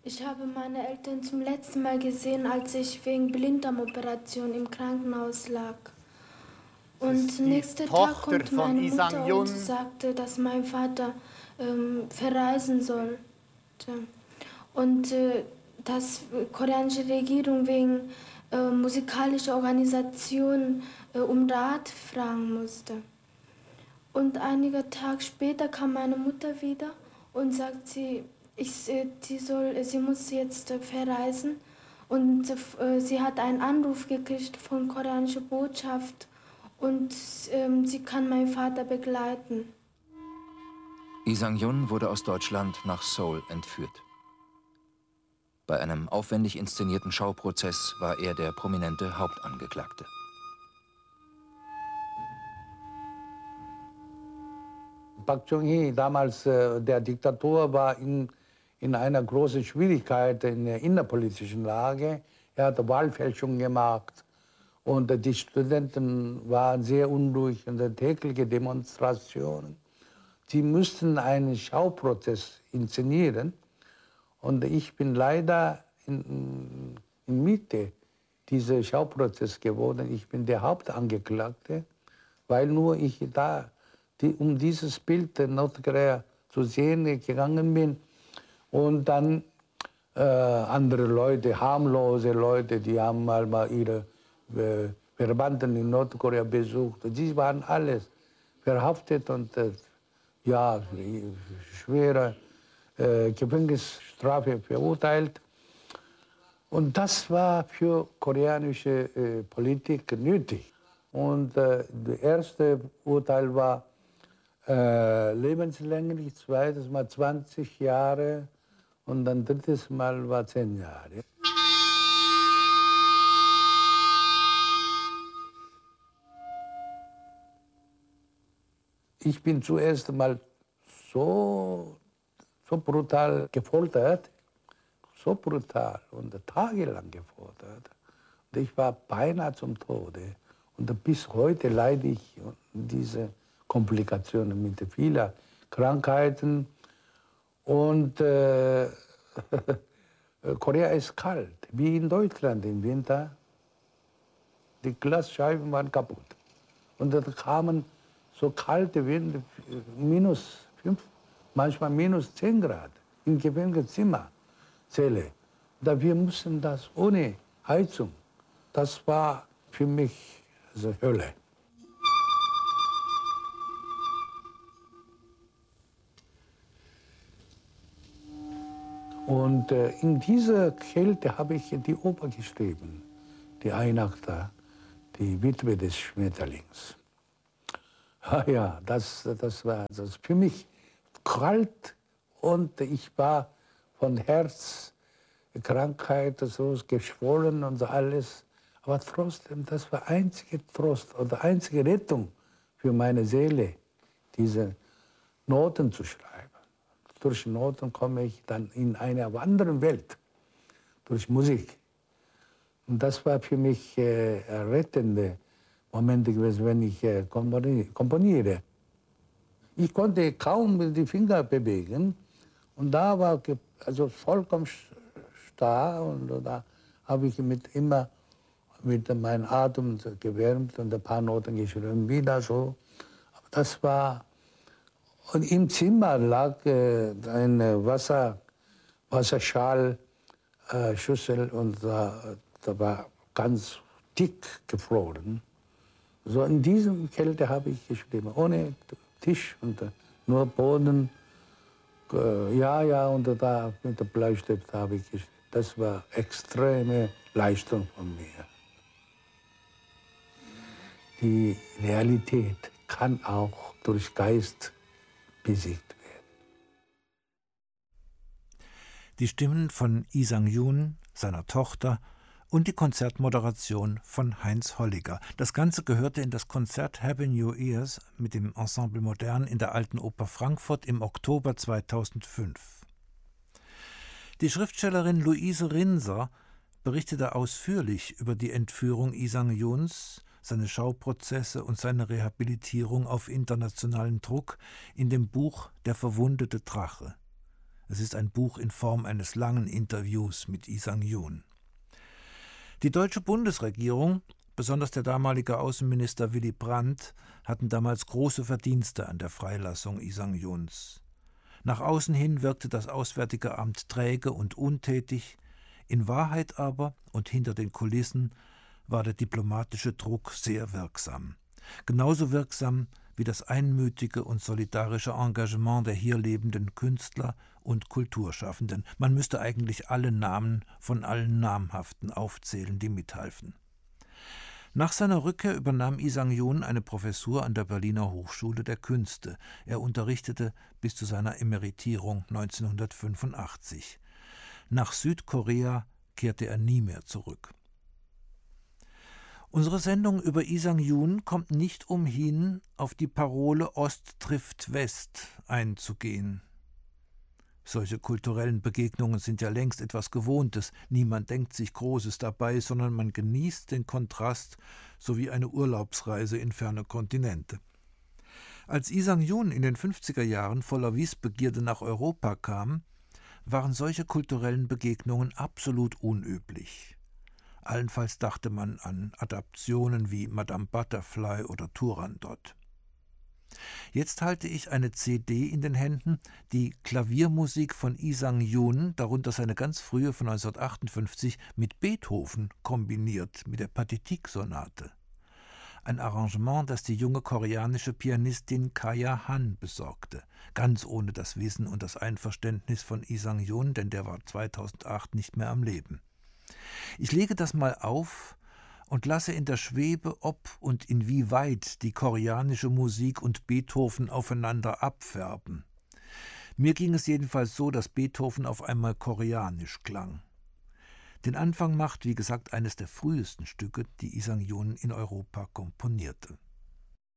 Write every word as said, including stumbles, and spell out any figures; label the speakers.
Speaker 1: Ich habe meine Eltern zum letzten Mal gesehen, als ich wegen Blinddarmoperation im Krankenhaus lag. Und nächsten Tag kommt meine Mutter und sagte, dass mein Vater ähm, verreisen sollte. Und äh, dass die koreanische Regierung wegen äh, musikalischer Organisation äh, um Rat fragen musste. Und einige Tage später kam meine Mutter wieder und sagt, sie, ich, sie, soll, sie muss jetzt verreisen. Und äh, sie hat einen Anruf gekriegt von koreanischer Botschaft und ähm, sie kann meinen Vater begleiten.
Speaker 2: Lee Sang-jun wurde aus Deutschland nach Seoul entführt. Bei einem aufwendig inszenierten Schauprozess war er der prominente Hauptangeklagte.
Speaker 3: Park Chung-hee, damals äh, der Diktator, war in, in einer großen Schwierigkeit in der innerpolitischen Lage. Er hatte Wahlfälschungen gemacht und äh, die Studenten waren sehr unruhig und tägliche Demonstrationen. Sie mussten einen Schauprozess inszenieren und ich bin leider in, in Mitte dieses Schauprozess geworden. Ich bin der Hauptangeklagte, weil nur ich da Die, um dieses Bild der Nordkorea zu sehen gegangen bin. Und dann äh, andere Leute, harmlose Leute, die haben mal, mal ihre äh, Verwandten in Nordkorea besucht. Die waren alles verhaftet und äh, ja, schwere äh, Gefängnisstrafe verurteilt. Und das war für koreanische äh, Politik nötig. Und äh, das erste Urteil war Äh, lebenslänglich, zweites Mal zwanzig Jahre und dann drittes Mal war zehn Jahre. Ich bin zuerst mal so, so brutal gefoltert, so brutal und tagelang gefoltert. Und ich war beinahe zum Tode. Und bis heute leide ich diese Komplikationen mit vielen Krankheiten. Und äh, Korea ist kalt, wie in Deutschland im Winter. Die Glasscheiben waren kaputt. Und da kamen so kalte Winde, minus fünf, manchmal minus zehn Grad im Gefängniszimmer, Zelle. Da wir mussten das ohne Heizung. Das war für mich also Hölle. Und äh, in dieser Kälte habe ich die Oper geschrieben, die Einachta, die Witwe des Schmetterlings. Ja, ja, das, das war das für mich kalt und ich war von Herzkrankheit so geschwollen und so alles. Aber trotzdem, das war einzige Trost oder einzige Rettung für meine Seele, diese Noten zu schreiben. Durch Noten komme ich dann in eine andere Welt, durch Musik. Und das war für mich äh, rettende Momente gewesen, wenn ich äh, komponiere. Ich konnte kaum die Finger bewegen und da war also vollkommen starr und da habe ich mit immer mit meinem Atem gewärmt und ein paar Noten geschrieben, wieder so. Aber das war. Und im Zimmer lag äh, eine Wasser, Wasserschal, äh, Schüssel und da, da war ganz dick gefroren. So in diesem Kälte habe ich geschrieben, ohne Tisch und äh, nur Boden. Äh, ja, ja, und da mit dem Bleistift habe ich geschrieben. Das war extreme Leistung von mir. Die Realität kann auch durch Geist besiegt werden.
Speaker 4: Die Stimmen von Lee Sang-jun, seiner Tochter, und die Konzertmoderation von Heinz Holliger. Das Ganze gehörte in das Konzert Happy New Years mit dem Ensemble Modern in der Alten Oper Frankfurt im Oktober zweitausendfünf. Die Schriftstellerin Luise Rinser berichtete ausführlich über die Entführung Lee Sang-juns, seine Schauprozesse und seine Rehabilitierung auf internationalen Druck in dem Buch Der verwundete Drache. Es ist ein Buch in Form eines langen Interviews mit Yi Sang-Yun. Die deutsche Bundesregierung, besonders der damalige Außenminister Willy Brandt, hatten damals große Verdienste an der Freilassung Yi Sang-Yuns. Nach außen hin wirkte das Auswärtige Amt träge und untätig, in Wahrheit aber und hinter den Kulissen war der diplomatische Druck sehr wirksam. Genauso wirksam wie das einmütige und solidarische Engagement der hier lebenden Künstler und Kulturschaffenden. Man müsste eigentlich alle Namen von allen Namhaften aufzählen, die mithalfen. Nach seiner Rückkehr übernahm Yi Sang-Yun eine Professur an der Berliner Hochschule der Künste. Er unterrichtete bis zu seiner Emeritierung neunzehnhundertfünfundachtzig. Nach Südkorea kehrte er nie mehr zurück. Unsere Sendung über Yi Sang-Yun kommt nicht umhin, auf die Parole Ost trifft West einzugehen. Solche kulturellen Begegnungen sind ja längst etwas Gewohntes. Niemand denkt sich Großes dabei, sondern man genießt den Kontrast sowie eine Urlaubsreise in ferne Kontinente. Als Yi Sang-Yun in den fünfziger Jahren voller Wissbegierde nach Europa kam, waren solche kulturellen Begegnungen absolut unüblich. Allenfalls dachte man an Adaptionen wie Madame Butterfly oder Turandot. Jetzt halte ich eine C D in den Händen, die Klaviermusik von Yi Sang-Yun, darunter seine ganz frühe von neunzehnhundertachtundfünfzig, mit Beethoven kombiniert, mit der Pathétique-Sonate. Ein Arrangement, das die junge koreanische Pianistin Kaya Han besorgte, ganz ohne das Wissen und das Einverständnis von Yi Sang-Yun, denn der war zweitausendacht nicht mehr am Leben. Ich lege das mal auf und lasse in der Schwebe, ob und inwieweit die koreanische Musik und Beethoven aufeinander abfärben. Mir ging es jedenfalls so, dass Beethoven auf einmal koreanisch klang. Den Anfang macht, wie gesagt, eines der frühesten Stücke, die Yi Sang-Yun in Europa komponierte.